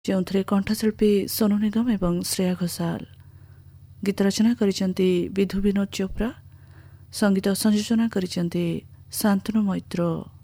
ଯେଉଁଥିରେ କଣ୍ଠଶିଳ୍ପୀ ସୋନୁ ନିଗମ ଏବଂ ଶ୍ରେୟା ଘୋଷାଲ। ଗୀତ ରଚନା କରିଛନ୍ତି ବିଧୁ ବିନୋଦ ଚୋପ୍ରା, ସଙ୍ଗୀତ ସଂଯୋଜନା କରିଛନ୍ତି ଶାନ୍ତନୁ ମୈତ୍ର।